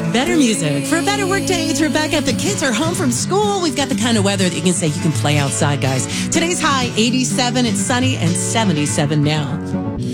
Better music for a better workday. It's Rebecca. The kids are home from school. We've got the kind of weather that you can say you can play outside, guys. Today's high 87. It's sunny and 77 now.